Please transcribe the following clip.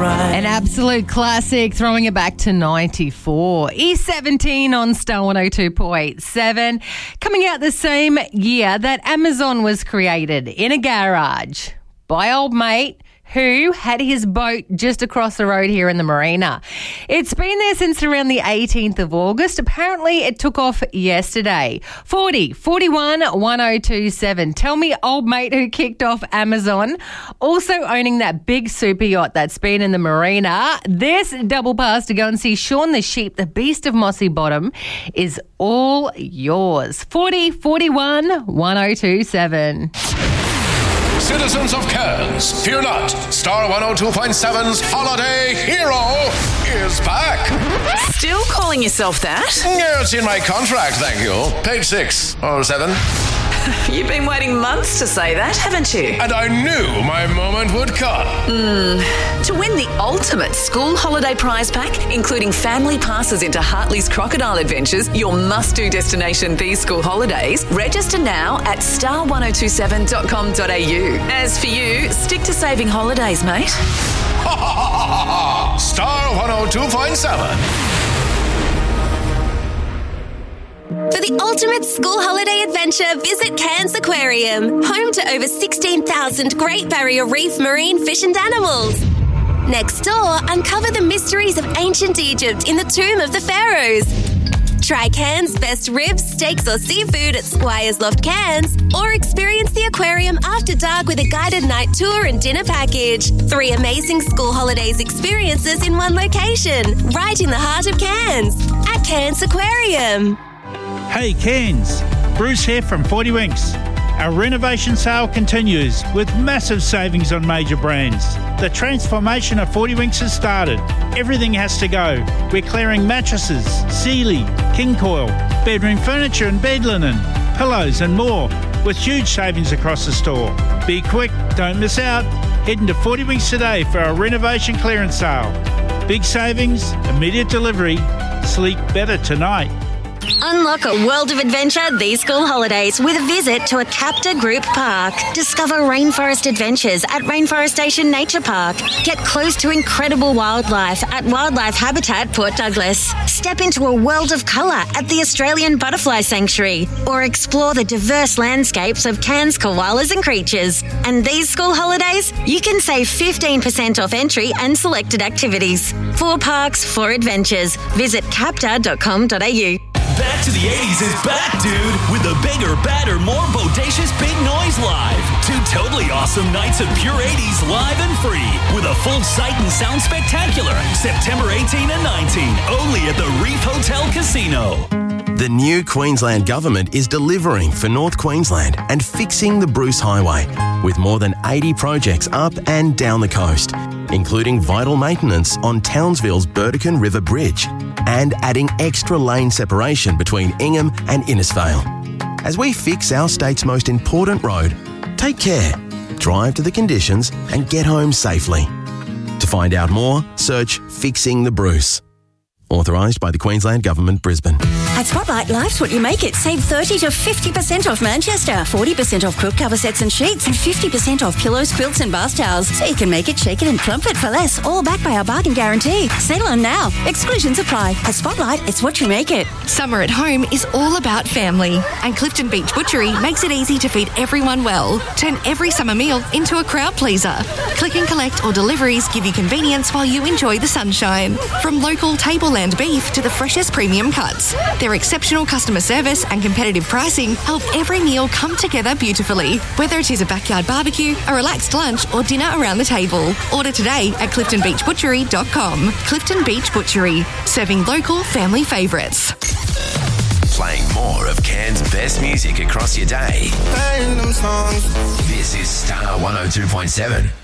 right. An absolute classic, throwing it back to 94. E17 on Star 102.7. Coming out the same year that Amazon was created, in a garage by old mate who had his boat just across the road here in the marina. It's been there since around the 18th of August. Apparently, it took off yesterday. 40 41 1027. Tell me, old mate who kicked off Amazon, also owning that big super yacht that's been in the marina. This double pass to go and see Shaun the Sheep, the Beast of Mossy Bottom, is all yours. 40 41 1027. Citizens of Cairns, fear not. Star 102.7's Holiday Hero is back. Still calling yourself that? Yeah, it's in my contract, thank you. Page 6 or 7. You've been waiting months to say that, haven't you? And I knew my moment would come. To win the ultimate school holiday prize pack, including family passes into Hartley's Crocodile Adventures, your must-do destination these school holidays, register now at star1027.com.au. As for you, stick to saving holidays, mate. Ha ha ha ha ha! Star 102.7. For the ultimate school holiday adventure, visit Cairns Aquarium, home to over 16,000 Great Barrier Reef marine fish and animals. Next door, uncover the mysteries of ancient Egypt in the Tomb of the Pharaohs. Try Cairns' best ribs, steaks or seafood at Squire's Loft Cairns, or experience the aquarium after dark with a guided night tour and dinner package. 3 amazing school holidays experiences in one location, right in the heart of Cairns, at Cairns Aquarium. Hey Cairns, Bruce here from 40 Winks. Our renovation sale continues with massive savings on major brands. The transformation of 40 Winks has started. Everything has to go. We're clearing mattresses, Sealy, King Coil, bedroom furniture and bed linen, pillows and more, with huge savings across the store. Be quick, don't miss out. Head into 40 Winks today for our renovation clearance sale. Big savings, immediate delivery, sleep better tonight. Unlock a world of adventure these school holidays with a visit to a Capta Group Park. Discover rainforest adventures at Rainforest Station Nature Park. Get close to incredible wildlife at Wildlife Habitat Port Douglas. Step into a world of colour at the Australian Butterfly Sanctuary, or explore the diverse landscapes of Cairns koalas and creatures. And these school holidays, you can save 15% off entry and selected activities. 4 parks, 4 adventures. Visit capta.com.au. Back to the 80s is back, dude, with the bigger, badder, more bodacious Big Noise Live. 2 totally awesome nights of pure 80s live and free with a full sight and sound spectacular. September 18 and 19, only at the Reef Hotel Casino. The new Queensland Government is delivering for North Queensland and fixing the Bruce Highway with more than 80 projects up and down the coast, including vital maintenance on Townsville's Burdekin River Bridge and adding extra lane separation between Ingham and Innisfail. As we fix our state's most important road, take care, drive to the conditions and get home safely. To find out more, search Fixing the Bruce. Authorised by the Queensland Government, Brisbane. At Spotlight, life's what you make it. Save 30 to 50% off Manchester, 40% off quilt cover sets and sheets, and 50% off pillows, quilts and bath towels. So you can make it, shake it and plump it for less, all backed by our bargain guarantee. Sale on now. Exclusions apply. At Spotlight, it's what you make it. Summer at home is all about family, and Clifton Beach Butchery makes it easy to feed everyone well. Turn every summer meal into a crowd pleaser. Click and collect or deliveries give you convenience while you enjoy the sunshine. From local tableland beef to the freshest premium cuts, their exceptional customer service and competitive pricing help every meal come together beautifully. Whether it is a backyard barbecue, a relaxed lunch or dinner around the table, order today at cliftonbeachbutchery.com. Clifton Beach Butchery, serving local family favourites. Playing more of Cairns' best music across your day. This is Star 102.7.